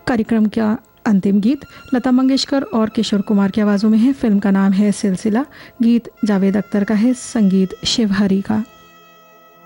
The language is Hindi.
कार्यक्रम का अंतिम गीत लता मंगेशकर और किशोर कुमार की आवाज़ों में है। फिल्म का नाम है सिलसिला। गीत जावेद अख्तर का है, संगीत शिव हरी का।